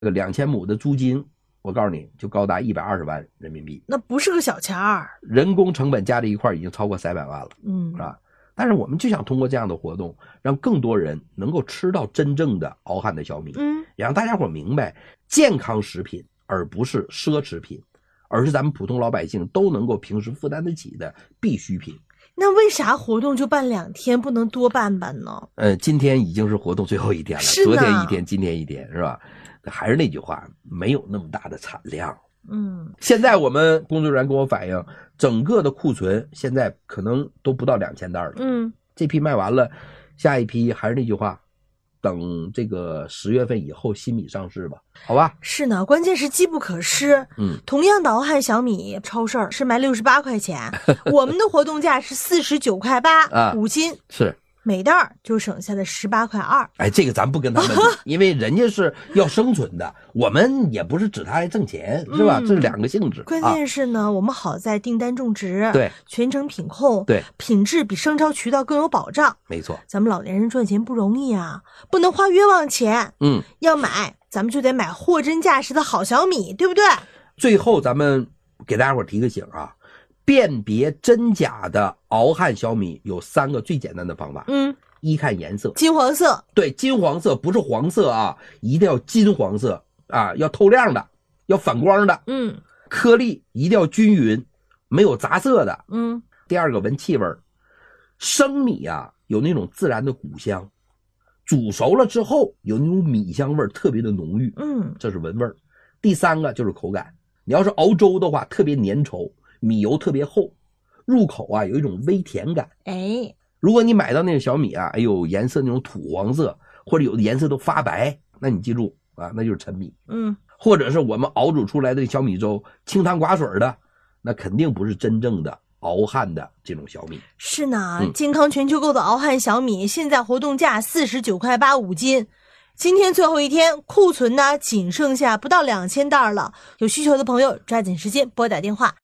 这个2000亩的租金，我告诉你就高达120万人民币， 那不是个小钱儿， 人工成本加在一块已经超过300万了， 是吧？但是我们就想通过这样的活动，让更多人能够吃到真正的敖汉的小米，也让大家伙明白健康食品而不是奢侈品，而是咱们普通老百姓都能够平时负担得起的必需品。 那为啥活动就办2天，不能多办办呢？ 今天已经是活动最后一天了，昨天一天，今天一天，是吧？还是那句话，没有那么大的产量。现在我们工作人员跟我反映，整个的库存现在可能都不到2000袋了。这批卖完了，下一批还是那句话，等这个10月份以后新米上市吧，好吧？ 是呢，关键是机不可失。同样的敖汉小米，超市是卖68块钱，我们的活动价是49.8块5斤， 是。 每袋就省下了18.2块。 哎，这个咱不跟他们比，因为人家是要生存的，我们也不是指他来挣钱，是吧？这是两个性质。 关键是呢，我们好在订单种植， 对， 全程品控， 对， 品质比商超渠道更有保障。 没错， 咱们老年人赚钱不容易啊，不能花冤枉钱。要买咱们就得买货真价实的好小米，对不对？ 最后咱们给大家伙提个醒啊。辨别真假的敖汉小米有3个最简单的方法。一看颜色， 金黄色， 对，金黄色，不是黄色啊，一定要金黄色啊，要透亮的，要反光的。颗粒一定要均匀，没有杂色的。第二个闻气味，生米啊有那种自然的谷香，煮熟了之后有那种米香味特别的浓郁。这是闻味。第3个就是口感，你要是熬粥的话特别粘稠，米油特别厚，入口啊有一种微甜感。如果你买到那个小米啊，哎呦颜色那种土黄色，或者有的颜色都发白，那你记住啊，那就是陈米。或者是我们熬煮出来的小米粥清汤寡水的，那肯定不是真正的敖汉的这种小米。 是呢，健康全球购的敖汉小米现在活动价49.8块5斤，今天最后一天，库存呢仅剩下不到2000袋了。有需求的朋友抓紧时间拨打电话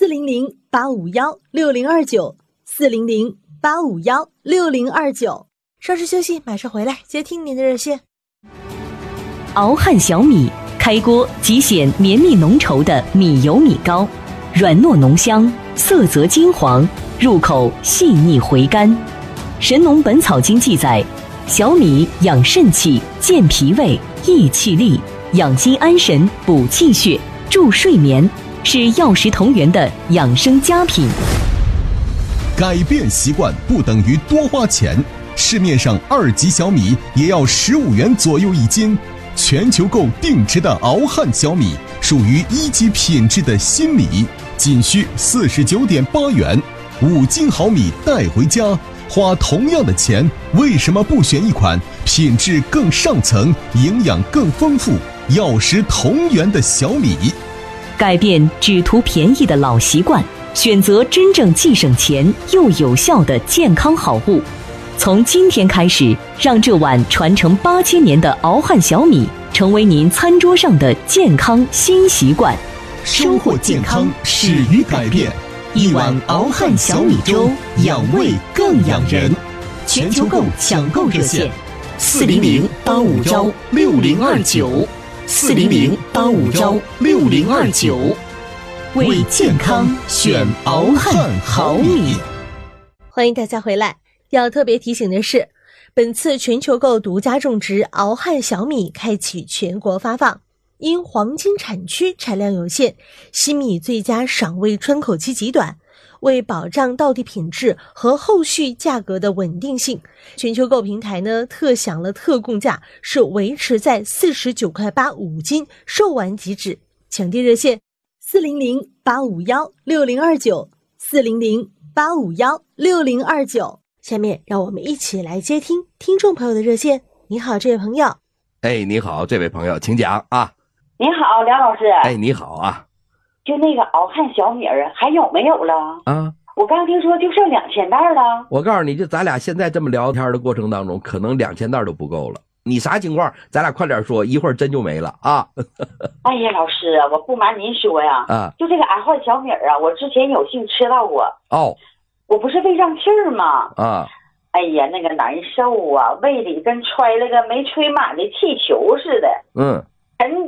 400-851-6029，400-851-6029。稍事休息，马上回来接听您的热线。 敖汉小米，开锅即显绵密浓稠的米油米糕，软糯浓香，色泽金黄，入口细腻回甘。《神农本草经》记载，小米养肾气、健脾胃、益气力，养心安神、补气血、助睡眠，是药食同源的养生佳品。 改变习惯不等于多花钱，市面上2级小米也要15元左右1斤。全球购定制的敖汉小米属于1级品质的新米，仅需49.8元，5斤好米带回家。花同样的钱，为什么不选一款品质更上层、营养更丰富、药食同源的小米？ 改变只图便宜的老习惯，选择真正既省钱又有效的健康好物。从今天开始，让这碗传承8000年的敖汉小米成为您餐桌上的健康新习惯。 收获健康始于改变，一碗敖汉小米粥，养胃更养人。 全球购抢购热线：400-851-6029，400-851-6029，为健康选敖汉好米。 欢迎大家回来。要特别提醒的是，本次全球购独家种植敖汉小米开启全国发放，因黄金产区产量有限，新米最佳赏味窗口期极短，为保障到地品质和后续价格的稳定性，全球购平台呢特享了特供价，是维持在49.8块5斤，售完即止。抢订热线400-851-6029，400-851-6029。下面让我们一起来接听听众朋友的热线。你好，这位朋友。 你好，这位朋友，请讲啊。 你好，梁老师。 你好啊。 就那个敖汉小米还有没有了啊？ 我刚听说就剩2000袋了。 我告诉你，就咱俩现在这么聊天的过程当中，可能2000袋都不够了。你啥情况？咱俩快点说，一会儿真就没了啊。 哎呀，老师，我不瞒您说呀，就这个敖汉小米我之前有幸吃到过。我不是胃胀气儿吗？哎呀，那个难受啊，胃里跟揣了个没吹满的气球似的。 沉